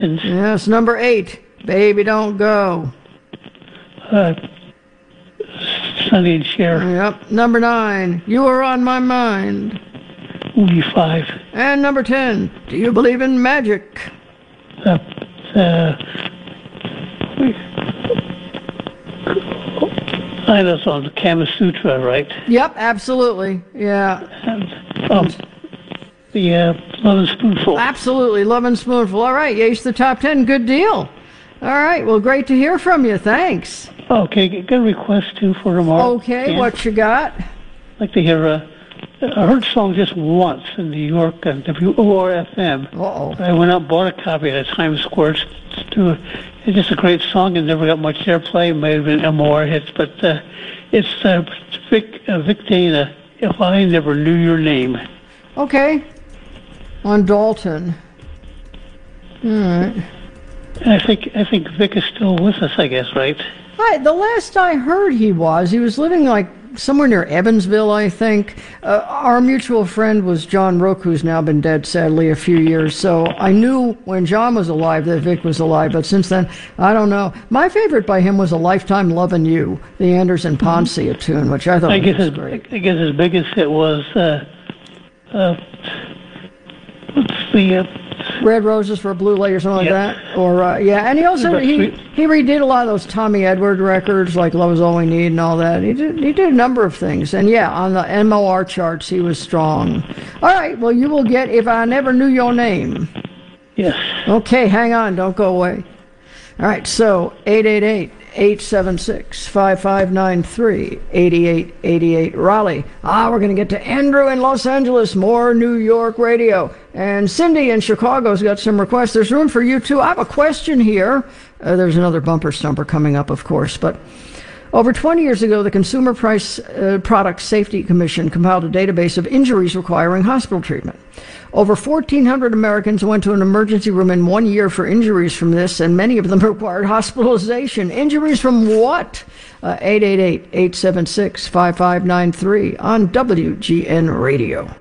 Yes, number 8, Baby Don't Go. Sonny and Cher. Yep. Number 9, You Were on My Mind. Movie 5. And number 10, Do You Believe in Magic? I know it's on the Kama Sutra, right? Yep, absolutely. Yeah. And, the Love and Spoonful. Absolutely, Love and Spoonful. All right, you aced the top 10. Good deal. All right, well, great to hear from you. Thanks. Okay, got a request, too, for tomorrow. Okay, what you got? I'd like to hear I heard the song just once in New York on WORFM. Uh-oh. I went out and bought a copy at Times Square. It's just a great song and never got much airplay. It may have been MOR hits, but it's Vic Dana, If I Never Knew Your Name. Okay. On Dalton. All right. I think Vic is still with us, I guess, right? The last I heard he was living like somewhere near Evansville, I think. Our mutual friend was John Rook, who's now been dead, sadly, a few years. So I knew when John was alive that Vic was alive, but since then, I don't know. My favorite by him was A Lifetime Lovin' You, the Anderson Ponce tune, which I thought was great. I guess his biggest hit was, what's the... Red Roses for a Blue Lady or something like that. Or and he also he redid a lot of those Tommy Edward records like Love Is All We Need and all that. He did a number of things. And on the MOR charts he was strong. All right, well you will get If I Never Knew Your Name. Yes. Okay, hang on, don't go away. All right, so 888-876-5593, 8888 Raleigh. We're going to get to Andrew in Los Angeles, more New York radio. And Cindy in Chicago's got some requests. There's room for you, too. I have a question here. There's another bumper stumper coming up, of course. But over 20 years ago, the Consumer Product Safety Commission compiled a database of injuries requiring hospital treatment. Over 1,400 Americans went to an emergency room in 1 year for injuries from this, and many of them required hospitalization. Injuries from what? 888-876-5593 on WGN Radio.